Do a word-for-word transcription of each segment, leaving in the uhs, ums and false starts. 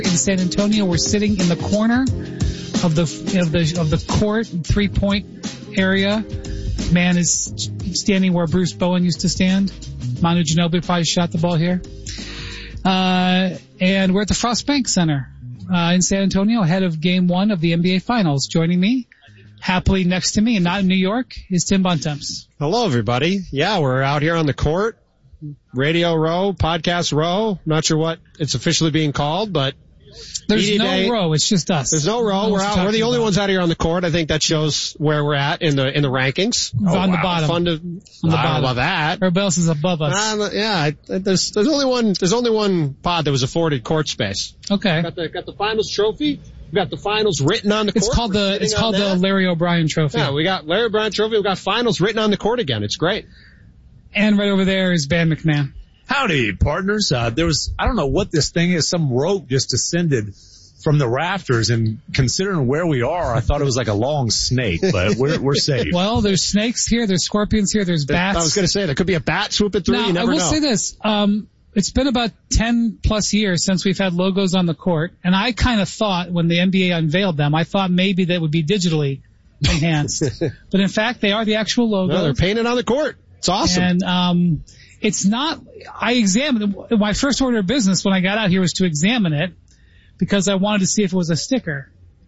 In San Antonio, we're sitting in the corner of the of the of the court, three point area. Man is standing where Bruce Bowen used to stand. Manu Ginobili probably shot the ball here. Uh, and we're at the Frost Bank Center uh, in San Antonio, ahead of Game One of the N B A Finals. Joining me, happily next to me, and not in New York, is Tim Bontemps. Hello, everybody. Yeah, we're out here on the court, Radio Row, Podcast Row. Not sure what it's officially being called, but there's Media no Day. row. It's just us. There's no row. No we're out. We're the only about. ones out here on the court. I think that shows where we're at in the in the rankings. Oh, on wow. the bottom. Fun to. On the I bottom. don't know about that. Everybody else is above us. Uh, yeah, I, there's there's only one there's only one pod that was afforded court space. Okay. Got the got the finals trophy. We got the finals written on the court. It's called We're the it's called that. the Larry O'Brien Trophy. Yeah, we got Larry O'Brien Trophy. We got finals written on the court again. It's great. And right over there is Van McMahon. Howdy, partners. Uh, there was, I don't know what this thing is. Some rope just descended from the rafters, and considering where we are, I thought it was like a long snake, but we're, we're safe. Well, there's snakes here, there's scorpions here, there's bats. I was going to say, there could be a bat swooping through. Now, You never I will know. say this. Um, it's been about ten plus years since we've had logos on the court, and I kind of thought when the N B A unveiled them, I thought maybe they would be digitally enhanced. But in fact, they are the actual logos. No, they're painted on the court. It's awesome. And, um, it's not, I examined, my first order of business when I got out here was to examine it because I wanted to see if it was a sticker.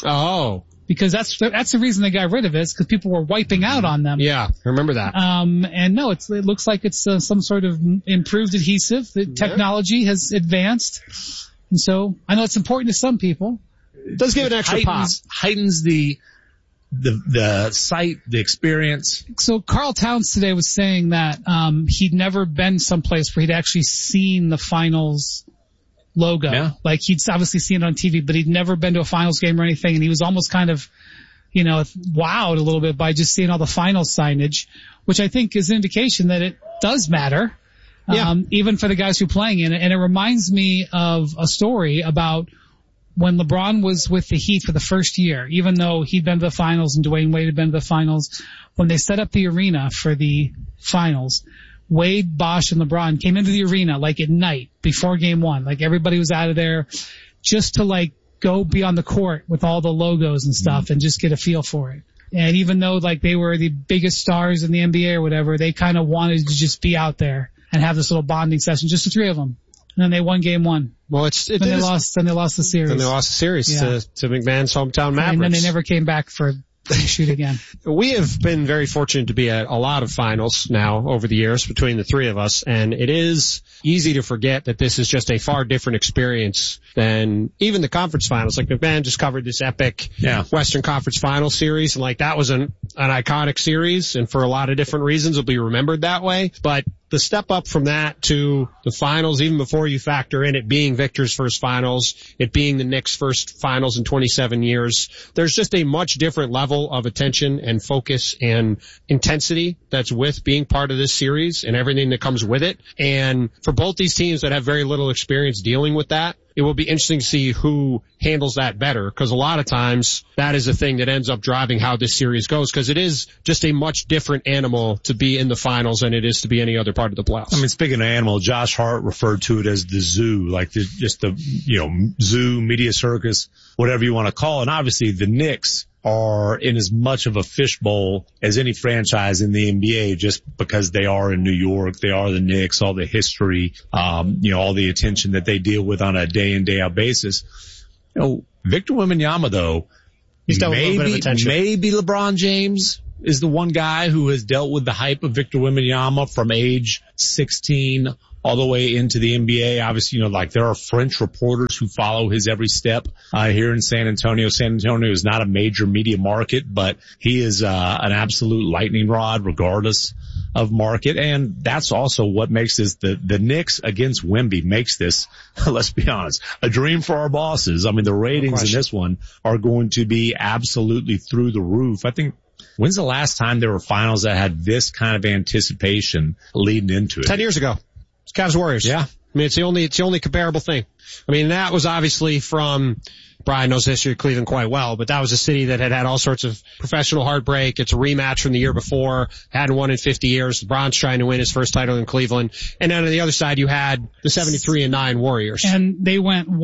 Oh. Because that's, that's the reason they got rid of it, is because people were wiping out on them. Yeah, I remember that. Um, and no, it's, it looks like it's uh, some sort of improved adhesive. The technology has advanced. And so I know it's important to some people. It does give it an extra heightens, pop. Heightens the, the, the sight, the experience. So Karl Towns today was saying that, um, he'd never been someplace where he'd actually seen the finals logo. Yeah. Like he'd obviously seen it on T V, but he'd never been to a finals game or anything. And he was almost kind of, you know, wowed a little bit by just seeing all the finals signage, which I think is an indication that it does matter. Yeah. Um, even for the guys who are playing in it. And it reminds me of a story about when LeBron was with the Heat for the first year, even though he'd been to the finals and Dwayne Wade had been to the finals, when they set up the arena for the finals, Wade, Bosh, and LeBron came into the arena like at night before game one. Like everybody was out of there just to like go be on the court with all the logos and stuff mm-hmm. and just get a feel for it. And even though like they were the biggest stars in the N B A or whatever, they kind of wanted to just be out there and have this little bonding session, just the three of them. And then they won game one. Well, it's, it then is, they lost, then they lost the series. Then they lost the series yeah. to, to McMahon's hometown Mavericks. And then they never came back for shoot again. We have been very fortunate to be at a lot of finals now over the years between the three of us, and it is easy to forget that this is just a far different experience than even the conference finals. Like McMahon just covered this epic yeah. Western Conference Finals series, and like that was an, an iconic series, and for a lot of different reasons will be remembered that way. But the step up from that to the finals, even before you factor in it being Victor's first finals, it being the Knicks' first finals in twenty-seven years, there's just a much different level of attention and focus and intensity that's with being part of this series and everything that comes with it. And for both these teams that have very little experience dealing with that, it will be interesting to see who handles that better, because a lot of times that is the thing that ends up driving how this series goes, because it is just a much different animal to be in the finals than it is to be any other part of the playoffs. I mean, speaking of animal, Josh Hart referred to it as the zoo, like the, just the, you know, zoo, media circus, whatever you want to call it. And obviously the Knicks are in as much of a fishbowl as any franchise in the N B A, just because they are in New York. They are the Knicks, all the history, um, you know, all the attention that they deal with on a day in, day out basis. You know, Victor Wembanyama, though, he's dealt with a little bit of maybe, attention. maybe LeBron James is the one guy who has dealt with the hype of Victor Wembanyama from age sixteen all the way into the N B A. Obviously, you know, like there are French reporters who follow his every step, uh, here in San Antonio. San Antonio is not a major media market, but he is, uh, an absolute lightning rod regardless of market. And that's also what makes this, the, the Knicks against Wemby makes this, let's be honest, a dream for our bosses. I mean, the ratings in this one are going to be absolutely through the roof. I think, when's the last time there were finals that had this kind of anticipation leading into it? Ten years ago. It's Cavs Warriors. Yeah. I mean, it's the only, it's the only comparable thing. I mean, that was obviously from, Brian knows the history of Cleveland quite well, but that was a city that had had all sorts of professional heartbreak. It's a rematch from the year before, hadn't won in fifty years. LeBron's trying to win his first title in Cleveland. And then on the other side, you had the seventy-three and nine Warriors. And they went, what,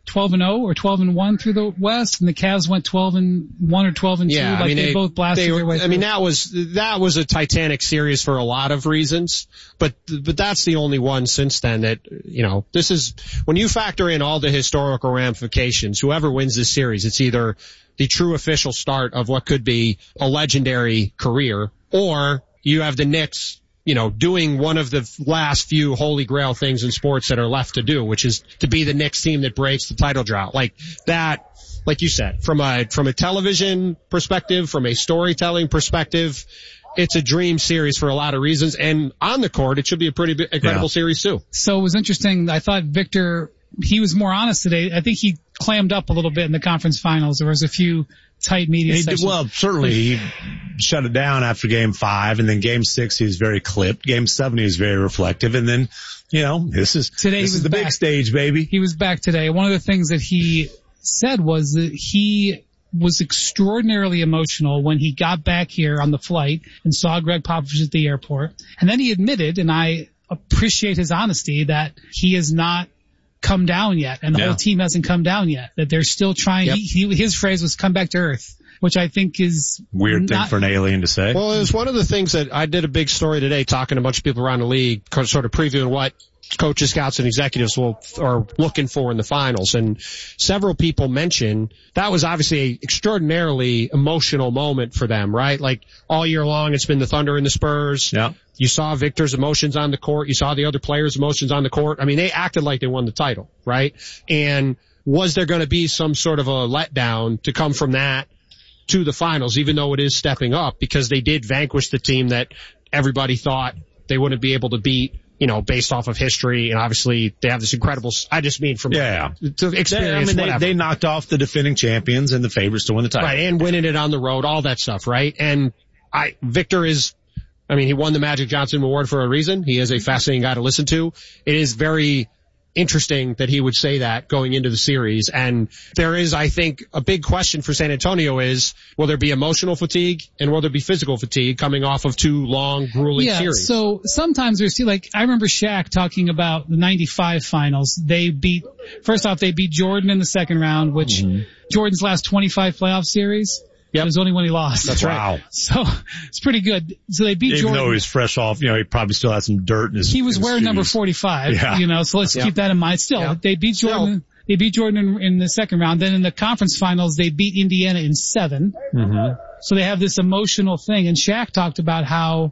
twelve and oh or twelve and one through the West, and the Cavs went twelve and one or twelve and two. Yeah, like I mean, they, they both blasted they were, their way I through. mean, that was, that was a titanic series for a lot of reasons, but, but that's the only one since then that, you know, this is, when you factor in all the historical ramifications, whoever wins this series, it's either the true official start of what could be a legendary career, or you have the Knicks, you know, doing one of the last few holy grail things in sports that are left to do, which is to be the Knicks team that breaks the title drought. Like that, like you said, from a, from a television perspective, from a storytelling perspective, it's a dream series for a lot of reasons. And on the court, it should be a pretty big, incredible yeah. series too. So it was interesting. I thought Victor, he was more honest today. I think he clammed up a little bit in the conference finals. There was a few tight media he sessions. Did, well, certainly he shut it down after game five, and then game six he was very clipped. Game seven he was very reflective, and then, you know, this is, today this he was is the back. big stage, baby. He was back today. One of the things that he said was that he was extraordinarily emotional when he got back here on the flight and saw Greg Popovich at the airport. And then he admitted, and I appreciate his honesty, that he has not come down yet, and the yeah. whole team hasn't come down yet, that they're still trying. Yep. He, he, his phrase was come back to earth, which I think is weird not, thing for an alien to say. Well, it was one of the things that I did a big story today talking to a bunch of people around the league, sort of previewing what coaches, scouts, and executives will are looking for in the finals. And several people mentioned that was obviously an extraordinarily emotional moment for them, right? Like all year long, it's been the Thunder and the Spurs. Yeah. You saw Victor's emotions on the court. You saw the other players' emotions on the court. I mean, they acted like they won the title, right? And was there going to be some sort of a letdown to come from that to the finals, even though it is stepping up, because they did vanquish the team that everybody thought they wouldn't be able to beat, you know, based off of history, and obviously they have this incredible, I just mean from yeah. to experience, they, I mean, whatever. They, they knocked off the defending champions and the favorites to win the title. Right, and winning it on the road, all that stuff, right? And I, Victor is, I mean, he won the Magic Johnson Award for a reason. He is a fascinating guy to listen to. It is very interesting that he would say that going into the series. And there is, I think, a big question for San Antonio is, will there be emotional fatigue and will there be physical fatigue coming off of two long, grueling yeah, series? So sometimes there's, like, I remember Shaq talking about the ninety-five finals. They beat, first off, they beat Jordan in the second round, which mm-hmm. Jordan's last twenty-five playoff series. Yep. It was only when he lost. That's right. Wow. So it's pretty good. So they beat Even Jordan. Even though he was fresh off, you know, he probably still had some dirt in his He was in his wearing shoes. number forty-five, yeah. you know, so let's yep. keep that in mind. Still, yep. they beat Jordan. Still. They beat Jordan in, in the second round. Then in the conference finals, they beat Indiana in seven. Mm-hmm. So they have this emotional thing. And Shaq talked about how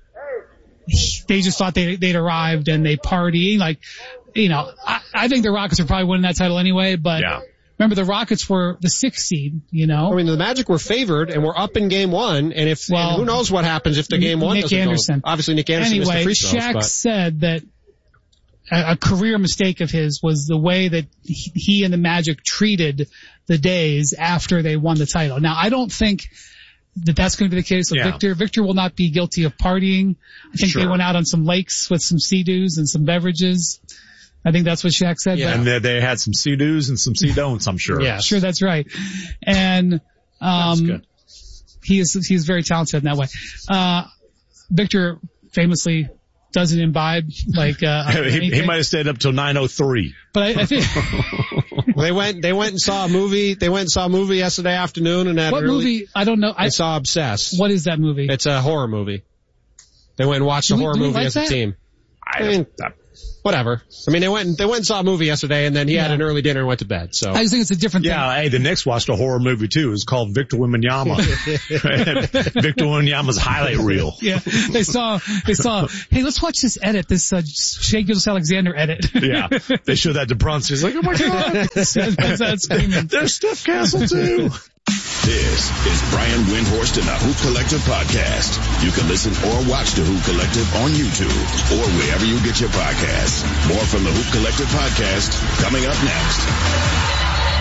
they just thought they, they'd arrived and they party. Like, you know, I, I think the Rockets are probably winning that title anyway, but yeah. remember the Rockets were the sixth seed, you know? I mean, the Magic were favored and we're up in game one. And if, well, and who knows what happens if the game one Nick doesn't Anderson. go. Obviously Nick Anderson anyway, missed the free throws. Shaq but. said that a, a career mistake of his was the way that he, he and the Magic treated the days after they won the title. Now, I don't think that that's going to be the case with yeah. Victor. Victor will not be guilty of partying. I think sure. they went out on some lakes with some Sea-Doos and some beverages. I think that's what Shaq said. Yeah, but, and they, they had some Sea-Doos and some Sea-Don'ts, I'm sure. Yeah, sure, that's right. And um, that's good. he is he's very talented in that way. Uh, Victor famously doesn't imbibe like uh, he, he might have stayed up till nine oh three. But I, I think they went they went and saw a movie. They went and saw a movie yesterday afternoon, and had what early, movie? I don't know. I They saw Obsessed. What is that movie? It's a horror movie. They went and watched do a we, horror movie like as that? a team. I, I mean, whatever. I mean, they went and, they went and saw a movie yesterday, and then he yeah. had an early dinner and went to bed. So I just think it's a different thing. Yeah, hey, the Knicks watched a horror movie too. It's called Victor Wembanyama. Victor Wembanyama's highlight reel. Yeah, they saw they saw. Hey, let's watch this edit. This uh, Shai Gilgeous-Alexander edit. Yeah, they showed that to Brunson. He's like, oh my god, there's Steph Castle too. This is Brian Windhorst and the Hoop Collective podcast. You can listen or watch the Hoop Collective on YouTube or wherever you get your podcasts. More from the Hoop Collective podcast coming up next.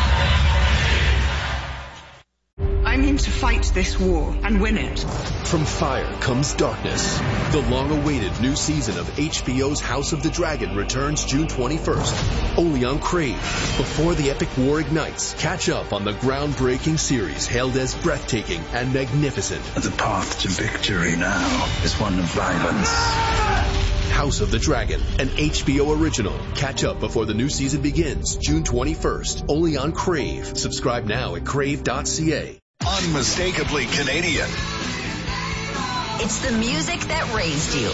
I'm in to fight this war and win it. From fire comes darkness. The long-awaited new season of H B O's House of the Dragon returns June twenty-first, only on Crave. Before the epic war ignites, catch up on the groundbreaking series hailed as breathtaking and magnificent. The path to victory now is one of violence. House of the Dragon, an H B O original. Catch up before the new season begins June twenty-first, only on Crave. Subscribe now at crave dot c a. Unmistakably Canadian. It's the music that raised you.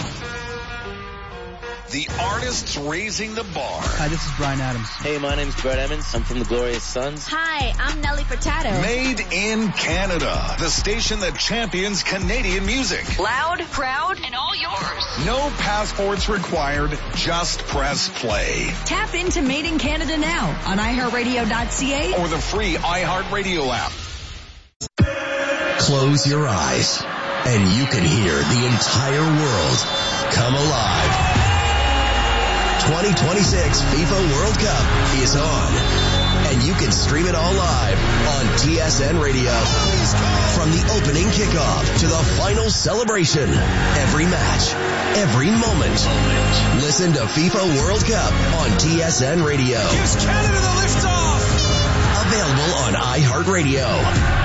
The artists raising the bar. Hi, this is Bryan Adams. Hey, my name's Brett Emmons. I'm from the Glorious Sons. Hi, I'm Nelly Furtado. Made in Canada. The station that champions Canadian music. Loud, proud, and all yours. No passports required. Just press play. Tap into Made in Canada now on i heart radio dot c a or the free iHeartRadio app. Close your eyes and you can hear the entire world come alive. twenty twenty-six FIFA World Cup is on, and you can stream it all live on T S N Radio. From the opening kickoff to the final celebration, every match, every moment. Listen to FIFA World Cup on T S N Radio. Gives Canada the liftoff. Available on iHeartRadio.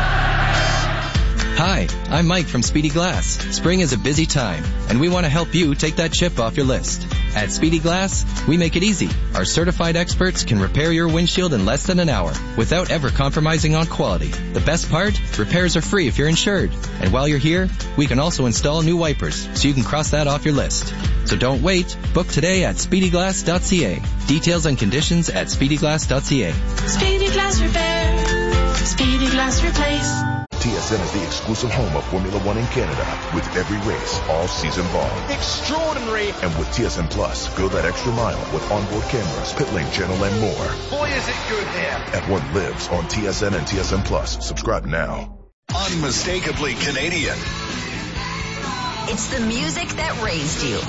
Hi, I'm Mike from Speedy Glass. Spring is a busy time, and we want to help you take that chip off your list. At Speedy Glass, we make it easy. Our certified experts can repair your windshield in less than an hour without ever compromising on quality. The best part? Repairs are free if you're insured. And while you're here, we can also install new wipers so you can cross that off your list. So don't wait. Book today at speedy glass dot c a. Details and conditions at speedy glass dot c a. Speedy Glass Repair. Speedy Glass Replace. T S N is the exclusive home of Formula One in Canada, with every race all season long. Extraordinary! And with T S N Plus, go that extra mile with onboard cameras, pit lane channel, and more. Boy, is it good there! Everyone lives on T S N and T S N Plus. Subscribe now. Unmistakably Canadian. It's the music that raised you.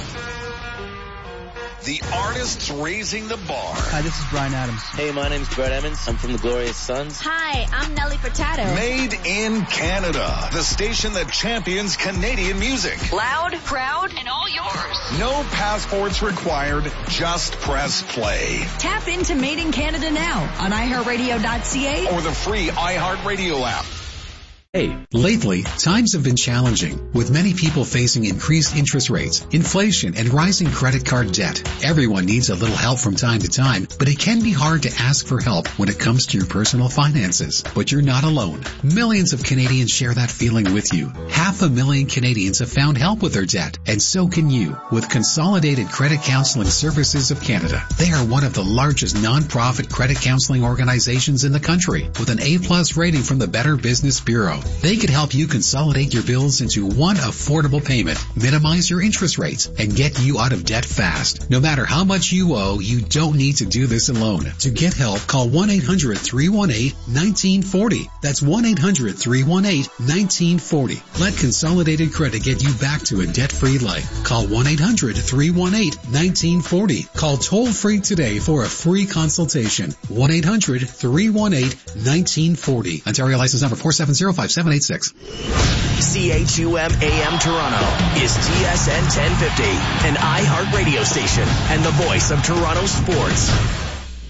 The artists raising the bar. Hi, this is Bryan Adams. Hey, my name's Brett Emmons. I'm from the Glorious Sons. Hi, I'm Nelly Furtado. Made in Canada. The station that champions Canadian music. Loud, proud, and all yours. No passports required. Just press play. Tap into Made in Canada now on i heart radio dot c a or the free iHeartRadio app. Hey, lately, times have been challenging, with many people facing increased interest rates, inflation, and rising credit card debt. Everyone needs a little help from time to time, but it can be hard to ask for help when it comes to your personal finances. But you're not alone. Millions of Canadians share that feeling with you. Half a million Canadians have found help with their debt, and so can you, with Consolidated Credit Counseling Services of Canada. They are one of the largest non-profit credit counseling organizations in the country, with an A plus rating from the Better Business Bureau. They could help you consolidate your bills into one affordable payment, minimize your interest rates, and get you out of debt fast. No matter how much you owe, you don't need to do this alone. To get help, call one eight hundred three one eight one nine four zero. That's one eight hundred three one eight one nine four zero. Let Consolidated Credit get you back to a debt-free life. Call one eight hundred three one eight one nine four zero. Call toll-free today for a free consultation. one eight hundred three one eight one nine four zero. Ontario license number four seven zero five seven eight six. C H U M A M Toronto is T S N ten fifty, an iHeart radio station and the voice of Toronto sports.